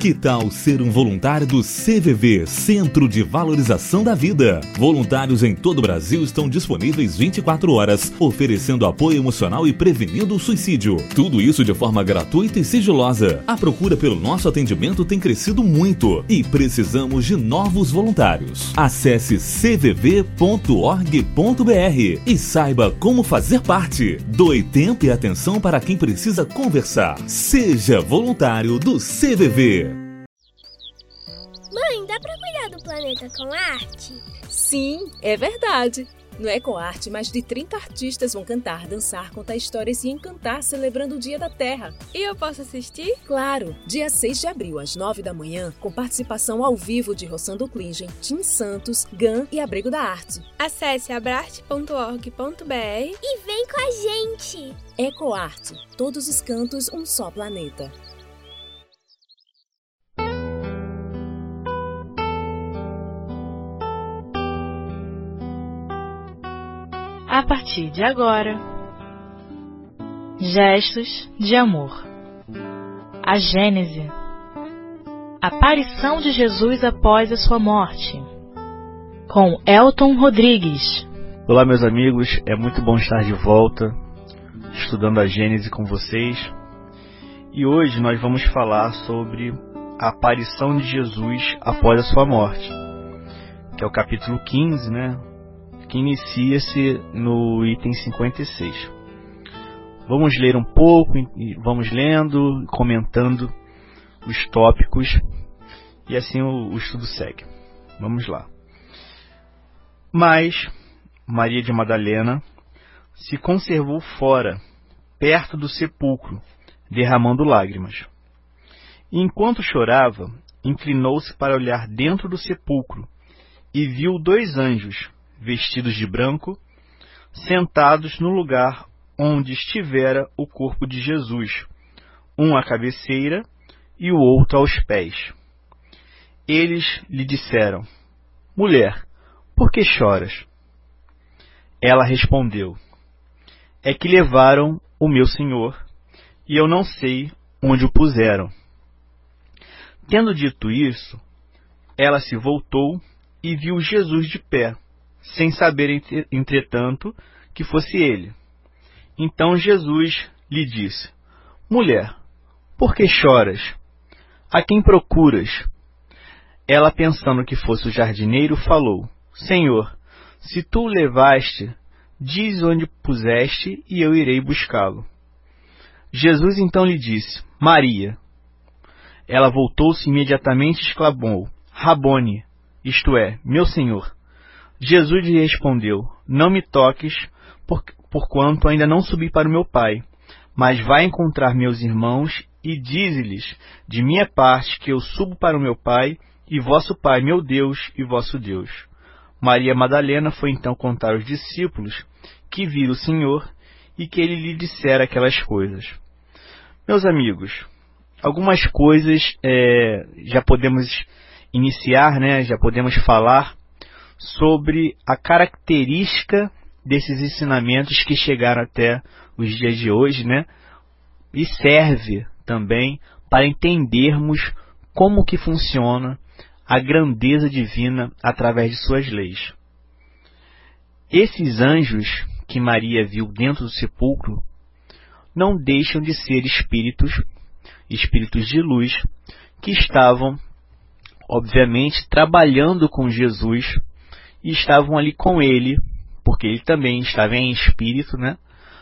Que tal ser um voluntário do CVV, Centro de Valorização da Vida? Voluntários em todo o Brasil estão disponíveis 24 horas, oferecendo apoio emocional e prevenindo o suicídio. Tudo isso de forma gratuita e sigilosa. A procura pelo nosso atendimento tem crescido muito e precisamos de novos voluntários. Acesse cvv.org.br e saiba como fazer parte. Doe tempo e atenção para quem precisa conversar. Seja voluntário do CVV. Mãe, dá pra cuidar do planeta com arte? Sim, é verdade. No EcoArte, mais de 30 artistas vão cantar, dançar, contar histórias e encantar celebrando o Dia da Terra. E eu posso assistir? Claro! Dia 6 de abril, às 9 da manhã, com participação ao vivo de Rossando Klingen, Tim Santos, GAN e Abrigo da Arte. Acesse abrarte.org.br e vem com a gente! EcoArte. Todos os cantos, um só planeta. A partir de agora, Gestos de Amor. A Gênese. Aparição de Jesus após a sua morte. Com Elton Rodrigues. Olá, meus amigos, é muito bom estar de volta, estudando a Gênese com vocês. E hoje nós vamos falar sobre a aparição de Jesus após a sua morte, que é o capítulo 15, né? Que inicia-se no item 56. Vamos ler um pouco, vamos lendo, comentando os tópicos, e assim o estudo segue. Vamos lá. Mas Maria de Madalena se conservou fora, perto do sepulcro, derramando lágrimas. E enquanto chorava, inclinou-se para olhar dentro do sepulcro, e viu 2 anjos, vestidos de branco, sentados no lugar onde estivera o corpo de Jesus, um à cabeceira e o outro aos pés. Eles lhe disseram: Mulher, por que choras? Ela respondeu: É que levaram o meu Senhor, e eu não sei onde o puseram. Tendo dito isso, ela se voltou e viu Jesus de pé, sem saber, entretanto, que fosse ele. Então Jesus lhe disse: Mulher, por que choras? A quem procuras? Ela, pensando que fosse o jardineiro, falou: Senhor, se tu o levaste, diz onde puseste, e eu irei buscá-lo. Jesus então lhe disse: Maria. Ela voltou-se imediatamente e exclamou: Rabone, isto é, meu Senhor. Jesus lhe respondeu: Não me toques, porquanto ainda não subi para o meu Pai, mas vai encontrar meus irmãos e dize-lhes de minha parte que eu subo para o meu Pai e vosso Pai, meu Deus, e vosso Deus. Maria Madalena foi então contar aos discípulos que viram o Senhor e que ele lhe dissera aquelas coisas. Meus amigos, algumas coisas já podemos iniciar, né? Já podemos falar sobre a característica desses ensinamentos que chegaram até os dias de hoje, né? E serve também para entendermos como que funciona a grandeza divina através de suas leis. Esses anjos que Maria viu dentro do sepulcro não deixam de ser espíritos de luz, que estavam, obviamente, trabalhando com Jesus e estavam ali com ele, porque ele também estava em espírito, né?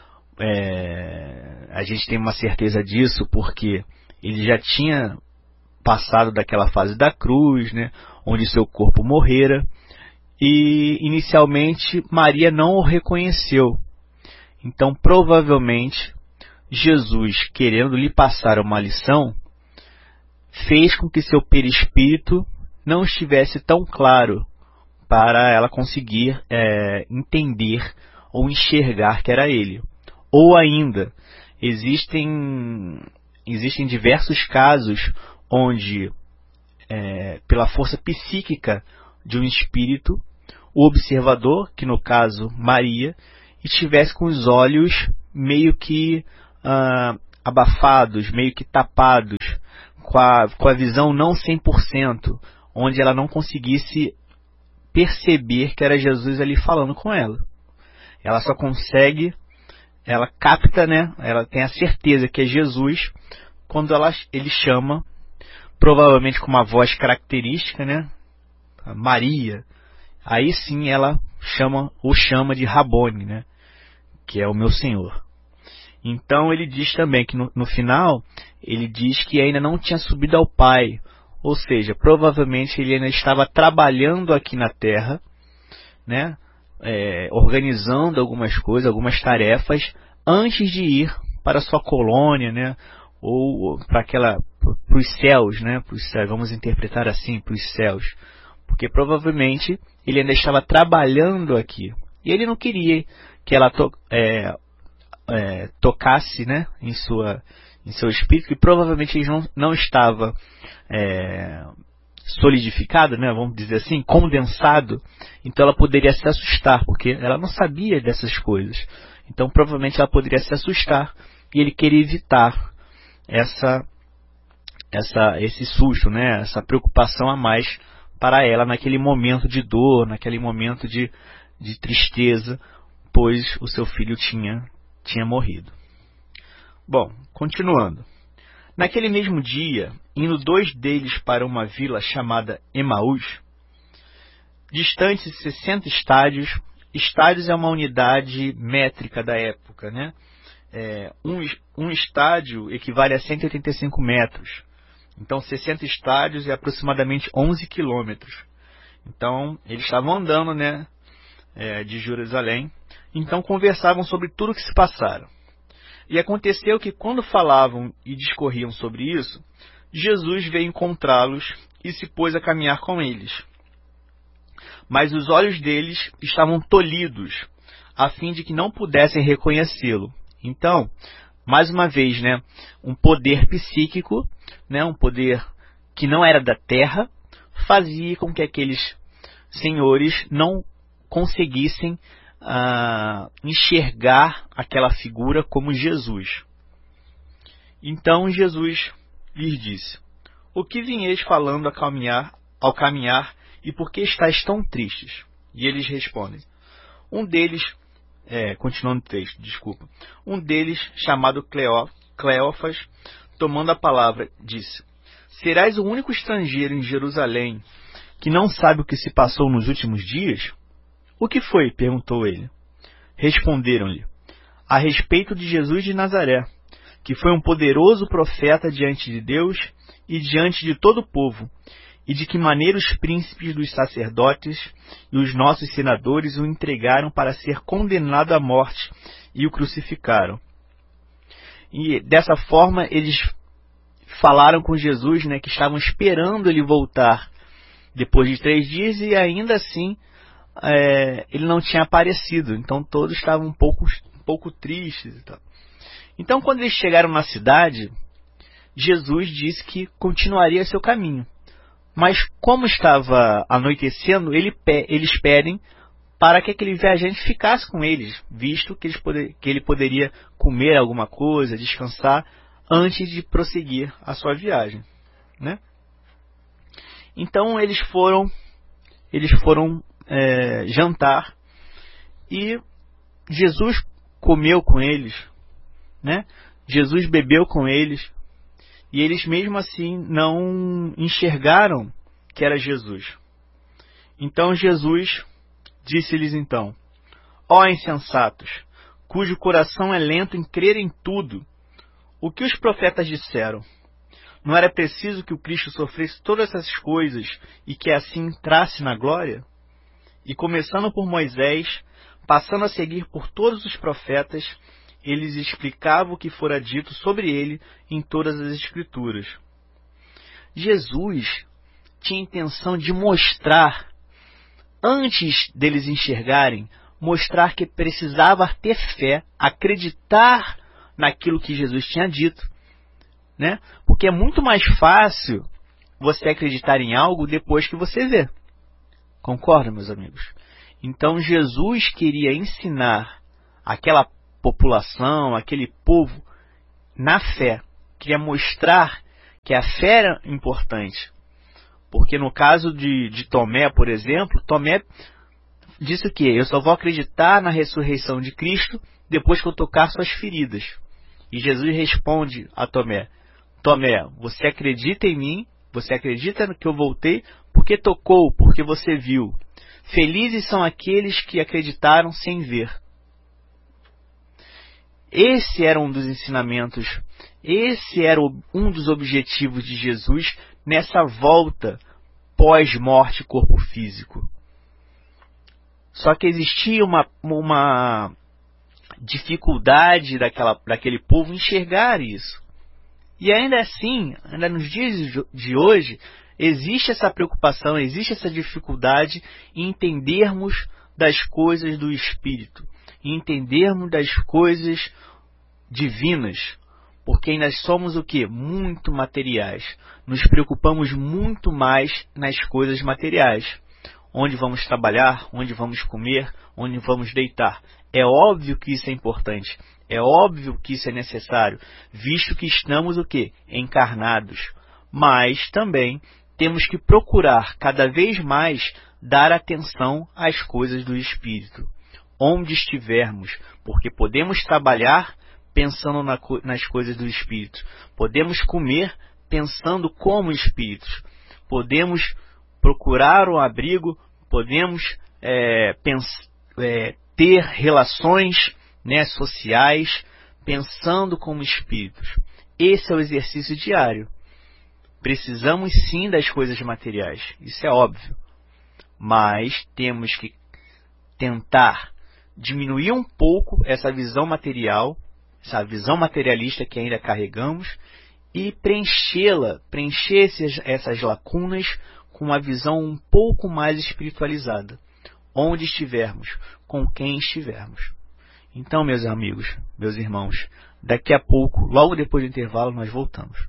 A gente tem uma certeza disso porque ele já tinha passado daquela fase da cruz, né? Onde seu corpo morrera, e inicialmente Maria não o reconheceu. Então, provavelmente, Jesus, querendo lhe passar uma lição, fez com que seu perispírito não estivesse tão claro para ela conseguir entender ou enxergar que era ele. Ou ainda, existem diversos casos onde, pela força psíquica de um espírito, o observador, que no caso Maria, estivesse com os olhos meio que abafados, meio que tapados, com a visão não 100%, onde ela não conseguisse perceber que era Jesus ali falando com ela. Ela só consegue, ela capta, né? Ela tem a certeza que é Jesus quando ele chama, provavelmente com uma voz característica, né? Maria. Aí sim ela o chama de Rabone, né? Que é o meu Senhor. Então ele diz também que no final, ele diz que ainda não tinha subido ao Pai. Ou seja, provavelmente ele ainda estava trabalhando aqui na Terra, né? Organizando algumas coisas, algumas tarefas, antes de ir para a sua colônia, né? Ou para os céus, né? Vamos interpretar assim, para os céus. Porque provavelmente ele ainda estava trabalhando aqui. E ele não queria que ela tocasse, né, em seu espírito, que provavelmente ele não estava solidificado, né, vamos dizer assim, condensado. Então ela poderia se assustar, porque ela não sabia dessas coisas. Então provavelmente ela poderia se assustar, e ele queria evitar esse susto, né, essa preocupação a mais para ela naquele momento de dor, naquele momento de tristeza, pois o seu filho tinha morrido. Bom, continuando. Naquele mesmo dia, indo 2 deles para uma vila chamada Emaús, distante de 60 estádios. Estádios é uma unidade métrica da época, né? Um estádio equivale a 185 metros. Então 60 estádios é aproximadamente 11 quilômetros. Então eles estavam andando, né, de Jerusalém. Então conversavam sobre tudo o que se passara. E aconteceu que quando falavam e discorriam sobre isso, Jesus veio encontrá-los e se pôs a caminhar com eles. Mas os olhos deles estavam tolhidos, a fim de que não pudessem reconhecê-lo. Então, mais uma vez, né, um poder psíquico, né, um poder que não era da terra, fazia com que aqueles senhores não conseguissem enxergar aquela figura como Jesus. Então Jesus lhes disse: o que vinheis falando ao caminhar, e por que estáis tão tristes? E eles respondem. Continuando o texto, desculpa. Um deles, chamado Cleófas, tomando a palavra, disse: serás o único estrangeiro em Jerusalém que não sabe o que se passou nos últimos dias? O que foi? Perguntou ele. Responderam-lhe: a respeito de Jesus de Nazaré, que foi um poderoso profeta diante de Deus e diante de todo o povo, e de que maneira os príncipes dos sacerdotes e os nossos senadores o entregaram para ser condenado à morte e o crucificaram. E dessa forma eles falaram com Jesus, né, que estavam esperando ele voltar depois de 3 dias, e ainda assim ele não tinha aparecido. Então todos estavam um pouco tristes e tal. Então quando eles chegaram na cidade, Jesus disse que continuaria seu caminho. Mas como estava anoitecendo, eles pedem para que aquele viajante ficasse com eles, visto que ele poderia comer alguma coisa, descansar, antes de prosseguir a sua viagem, né? Então eles foram jantar, e Jesus comeu com eles, né? Jesus bebeu com eles, e eles mesmo assim não enxergaram que era Jesus. Então Jesus disse-lhes então: ó insensatos, cujo coração é lento em crer em tudo o que os profetas disseram. Não era preciso que o Cristo sofresse todas essas coisas e que assim entrasse na glória? E começando por Moisés, passando a seguir por todos os profetas, eles explicavam o que fora dito sobre ele em todas as Escrituras. Jesus tinha a intenção de mostrar, antes deles enxergarem, mostrar que precisava ter fé, acreditar naquilo que Jesus tinha dito, né? Porque é muito mais fácil você acreditar em algo depois que você vê. Concorda, meus amigos? Então Jesus queria ensinar aquela população, aquele povo, na fé. Queria mostrar que a fé era importante. Porque no caso de Tomé, por exemplo, Tomé disse o quê? Eu só vou acreditar na ressurreição de Cristo depois que eu tocar suas feridas. E Jesus responde a Tomé: Tomé, você acredita em mim? Você acredita no que eu voltei? Porque tocou, porque você viu. Felizes são aqueles que acreditaram sem ver. Esse era um dos ensinamentos, esse era um dos objetivos de Jesus nessa volta pós-morte corpo físico. Só que existia uma dificuldade daquele povo enxergar isso. E ainda assim, ainda nos dias de hoje, existe essa preocupação, existe essa dificuldade em entendermos das coisas do Espírito, em entendermos das coisas divinas, porque ainda somos o quê? Muito materiais. Nos preocupamos muito mais nas coisas materiais. Onde vamos trabalhar, onde vamos comer, onde vamos deitar. É óbvio que isso é importante. É óbvio que isso é necessário, visto que estamos o quê? Encarnados. Mas também temos que procurar cada vez mais dar atenção às coisas do Espírito. Onde estivermos, porque podemos trabalhar pensando nas coisas do Espírito. Podemos comer pensando como espíritos. Podemos procurar um abrigo, podemos ter relações sociais pensando como espíritos. Esse é o exercício diário. Precisamos sim das coisas materiais, isso é óbvio. Mas temos que tentar diminuir um pouco essa visão material, essa visão materialista que ainda carregamos, e preencher essas lacunas com uma visão um pouco mais espiritualizada, onde estivermos, com quem estivermos. Então, meus amigos, meus irmãos, daqui a pouco, logo depois do intervalo, nós voltamos.